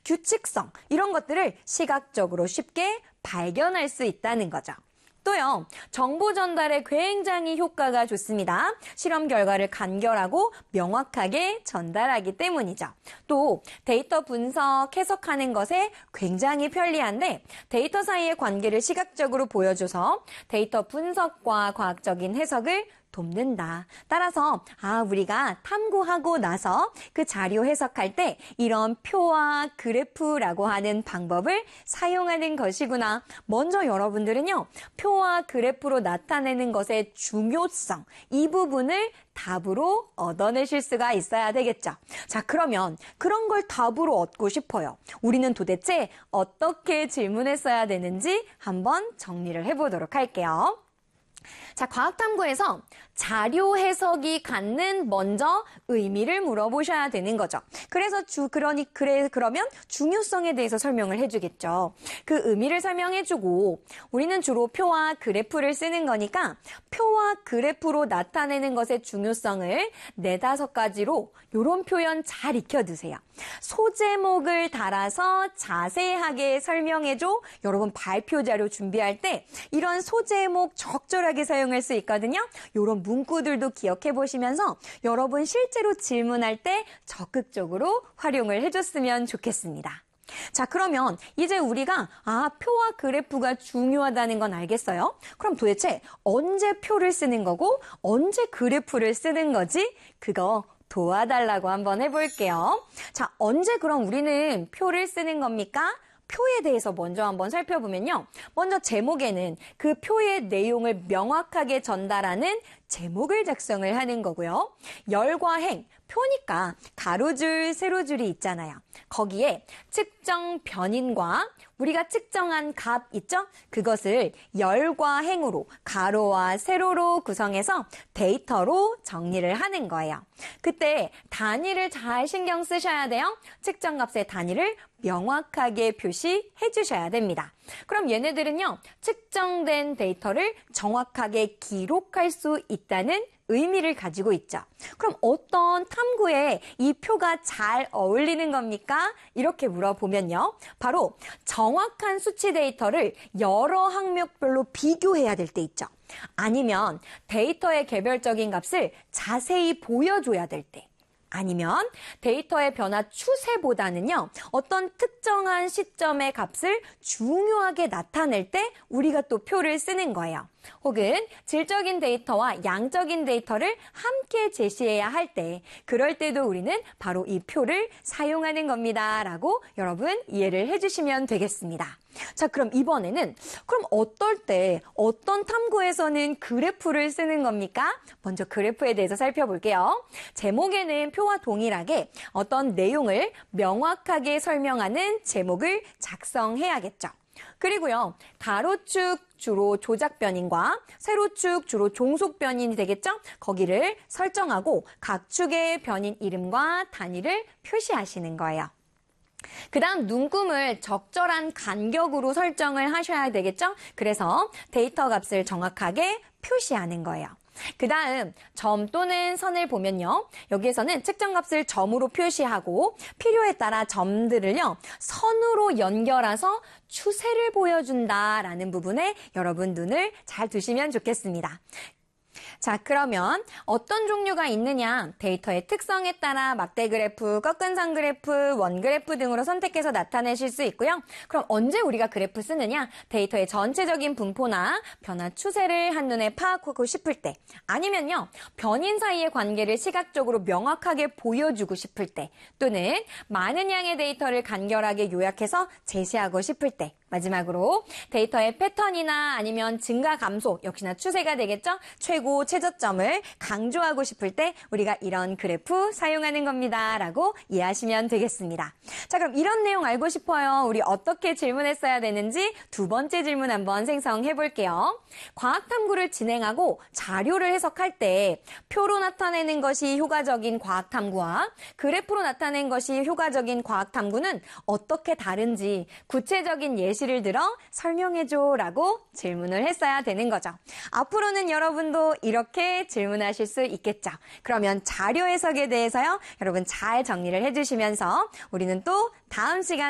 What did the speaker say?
규칙성 이런 것들을 시각적으로 쉽게 발견할 수 있다는 거죠. 또요, 정보 전달에 굉장히 효과가 좋습니다. 실험 결과를 간결하고 명확하게 전달하기 때문이죠. 또 데이터 분석, 해석하는 것에 굉장히 편리한데 데이터 사이의 관계를 시각적으로 보여줘서 데이터 분석과 과학적인 해석을 돕는다. 따라서 우리가 탐구하고 나서 그 자료 해석할 때 이런 표와 그래프라고 하는 방법을 사용하는 것이구나. 먼저 여러분들은요, 표와 그래프로 나타내는 것의 중요성, 이 부분을 답으로 얻어내실 수가 있어야 되겠죠. 자, 그러면 그런 걸 답으로 얻고 싶어요. 우리는 도대체 어떻게 질문했어야 되는지 한번 정리를 해보도록 할게요. 자, 과학탐구에서 자료 해석이 갖는 먼저 의미를 물어보셔야 되는 거죠. 그래서 그러면 중요성에 대해서 설명을 해주겠죠. 그 의미를 설명해주고 우리는 주로 표와 그래프를 쓰는 거니까 표와 그래프로 나타내는 것의 중요성을 4-5가지로 이런 표현 잘 익혀두세요. 소제목을 달아서 자세하게 설명해줘. 여러분 발표 자료 준비할 때 이런 소제목 적절하게 사용할 수 있거든요. 이런 문구들도 기억해 보시면서 여러분 실제로 질문할 때 적극적으로 활용을 해줬으면 좋겠습니다. 자, 그러면 이제 우리가 표와 그래프가 중요하다는 건 알겠어요? 그럼 도대체 언제 표를 쓰는 거고 언제 그래프를 쓰는 거지? 그거 도와달라고 한번 해볼게요. 자, 언제 그럼 우리는 표를 쓰는 겁니까? 표에 대해서 먼저 한번 살펴보면요. 먼저 제목에는 그 표의 내용을 명확하게 전달하는 제목을 작성을 하는 거고요. 열과 행, 표니까 가로줄, 세로줄이 있잖아요. 거기에 측정 변인과 우리가 측정한 값 있죠? 그것을 열과 행으로 가로와 세로로 구성해서 데이터로 정리를 하는 거예요. 그때 단위를 잘 신경 쓰셔야 돼요. 측정값의 단위를 명확하게 표시해 주셔야 됩니다. 그럼 얘네들은요, 측정된 데이터를 정확하게 기록할 수 있다는 의미를 가지고 있죠. 그럼 어떤 탐구에 이 표가 잘 어울리는 겁니까? 이렇게 물어보면요. 바로 정확한 수치 데이터를 여러 항목별로 비교해야 될 때 있죠. 아니면 데이터의 개별적인 값을 자세히 보여줘야 될 때. 아니면 데이터의 변화 추세보다는요, 어떤 특정한 시점의 값을 중요하게 나타낼 때 우리가 또 표를 쓰는 거예요. 혹은 질적인 데이터와 양적인 데이터를 함께 제시해야 할 때, 그럴 때도 우리는 바로 이 표를 사용하는 겁니다. 라고 여러분 이해를 해주시면 되겠습니다. 자, 그럼 이번에는 그럼 어떨 때 어떤 탐구에서는 그래프를 쓰는 겁니까? 먼저 그래프에 대해서 살펴볼게요. 제목에는 표와 동일하게 어떤 내용을 명확하게 설명하는 제목을 작성해야겠죠. 그리고요, 가로축 주로 조작 변인과 세로축 주로 종속 변인이 되겠죠? 거기를 설정하고 각 축의 변인 이름과 단위를 표시하시는 거예요. 그 다음 눈금을 적절한 간격으로 설정을 하셔야 되겠죠? 그래서 데이터 값을 정확하게 표시하는 거예요. 그 다음 점 또는 선을 보면요. 여기에서는 측정값을 점으로 표시하고 필요에 따라 점들을요. 선으로 연결해서 추세를 보여준다라는 부분에 여러분 눈을 잘 두시면 좋겠습니다. 자, 그러면 어떤 종류가 있느냐? 데이터의 특성에 따라 막대 그래프, 꺾은 선 그래프, 원 그래프 등으로 선택해서 나타내실 수 있고요. 그럼 언제 우리가 그래프 쓰느냐? 데이터의 전체적인 분포나 변화 추세를 한눈에 파악하고 싶을 때, 아니면요, 변인 사이의 관계를 시각적으로 명확하게 보여주고 싶을 때, 또는 많은 양의 데이터를 간결하게 요약해서 제시하고 싶을 때, 마지막으로 데이터의 패턴이나 아니면 증가 감소, 역시나 추세가 되겠죠? 최고, 최저점을 강조하고 싶을 때 우리가 이런 그래프 사용하는 겁니다. 라고 이해하시면 되겠습니다. 자, 그럼 이런 내용 알고 싶어요. 우리 어떻게 질문했어야 되는지 두 번째 질문 한번 생성해 볼게요. 과학탐구를 진행하고 자료를 해석할 때 표로 나타내는 것이 효과적인 과학탐구와 그래프로 나타낸 것이 효과적인 과학탐구는 어떻게 다른지 구체적인 예시를 들어 설명해줘 라고 질문을 했어야 되는 거죠. 앞으로는 여러분도 이렇게 질문하실 수 있겠죠. 그러면 자료 해석에 대해서요, 여러분 잘 정리를 해주시면서 우리는 또 다음 시간